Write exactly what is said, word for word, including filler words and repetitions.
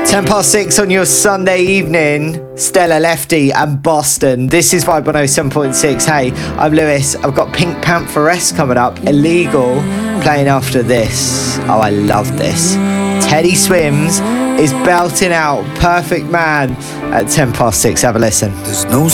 ten past six on your Sunday evening. Stella Lefty and Boston. This is Vibe one oh seven point six. Hey, I'm Lewis. I've got Pink Pantheress coming up. Illegal playing after this. Oh, I love this. Teddy Swims is belting out Perfect Man at ten past six. Have a listen. There's no